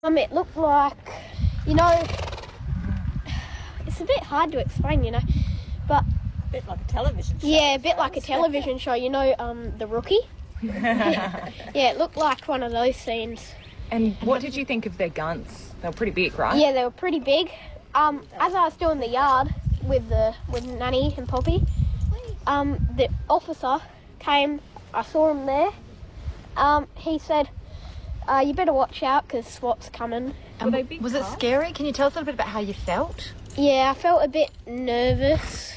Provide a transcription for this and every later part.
It looked like, it's a bit hard to explain, but... A bit like a television show. Yeah, a bit like a television show, The Rookie? Yeah, it looked like one of those scenes. And what did you think of their guns? They were pretty big, right? Yeah, they were pretty big. As I was still in the yard with Nanny and Poppy, the officer came, I saw him there. He said, you better watch out because SWAT's coming. Was it scary? Can you tell us a little bit about how you felt? Yeah, I felt a bit nervous.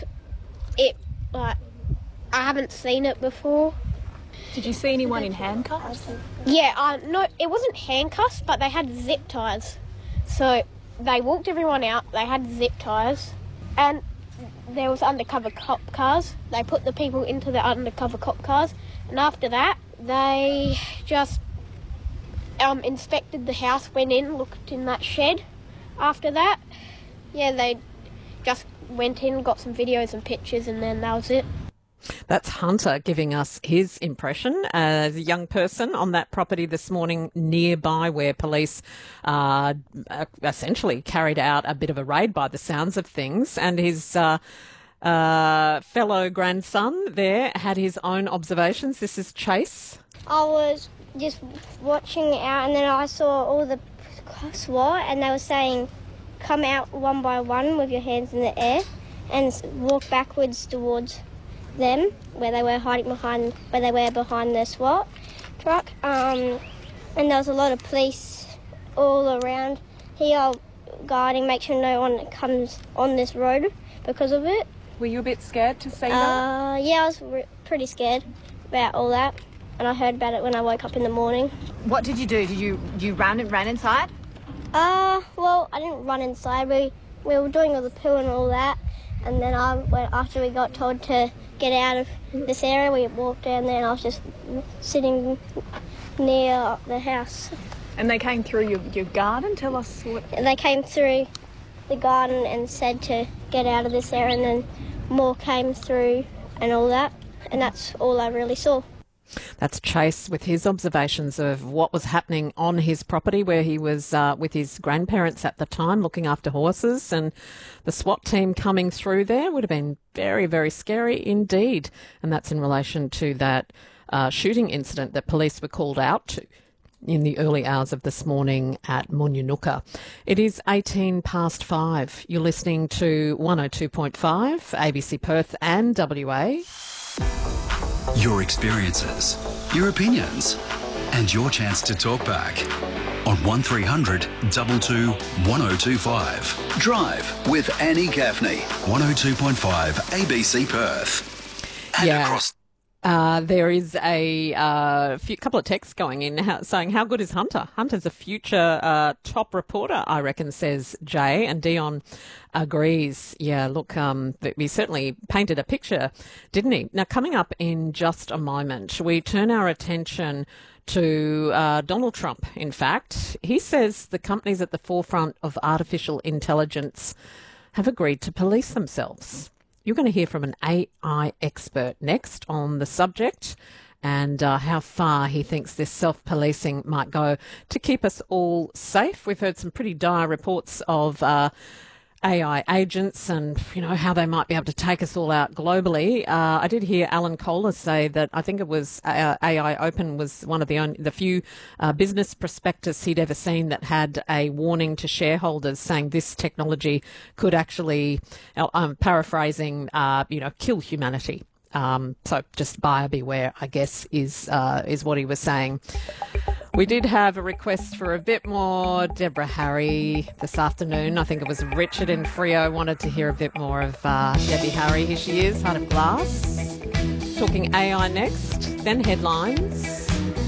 I haven't seen it before. Did you see anyone in handcuffs? Yeah, no, it wasn't handcuffs, but they had zip ties. So they walked everyone out, they had zip ties, and there was undercover cop cars. They put the people into the undercover cop cars, and after that, they just inspected the house, went in, looked in that shed. After that, yeah, they just went in, got some videos and pictures, and then that was it. That's Hunter giving us his impression as a young person on that property this morning nearby where police essentially carried out a bit of a raid by the sounds of things, and his fellow grandson there had his own observations. This is Chase. I was just watching out and then I saw all the SWAT and they were saying, come out one by one with your hands in the air and walk backwards towards them where they were hiding behind the SWAT truck. And there was a lot of police all around here guarding, make sure no one comes on this road because of it. Were you a bit scared to see that? Yeah, I was pretty scared about all that, and I heard about it when I woke up in the morning. What did you do? Did you ran inside? Well, I didn't run inside. We were doing all the poo and all that, and then after we got told to get out of this area, we walked down there, and I was just sitting near the house. And they came through your garden? Tell us what... They came through the garden and said to get out of this area, and then more came through and all that, and that's all I really saw. That's Chase with his observations of what was happening on his property where he was with his grandparents at the time looking after horses, and the SWAT team coming through there would have been very, very scary indeed. And that's in relation to that shooting incident that police were called out to in the early hours of this morning at Munyunuka. It is 5:18. You're listening to 102.5 ABC Perth and WA. Your experiences, your opinions, and your chance to talk back on 1300 22 1025. Drive with Annie Gaffney, 102.5 ABC Perth. And across. There is a couple of texts going in saying, how good is Hunter? Hunter's a future top reporter, I reckon, says Jay, and Dion agrees. Yeah, look, he certainly painted a picture, didn't he? Now, coming up in just a moment, we turn our attention to Donald Trump, in fact. He says the companies at the forefront of artificial intelligence have agreed to police themselves. You're going to hear from an AI expert next on the subject and how far he thinks this self-policing might go to keep us all safe. We've heard some pretty dire reports of AI agents and, how they might be able to take us all out globally. I did hear Alan Kohler say that I think it was AI Open was one of the few business prospectus he'd ever seen that had a warning to shareholders saying this technology could actually, I'm paraphrasing, kill humanity. So just buyer beware, I guess, is what he was saying. We did have a request for a bit more Deborah Harry this afternoon. I think it was Richard in Freo wanted to hear a bit more of Debbie Harry. Here she is, Heart of Glass. Talking AI next, then headlines.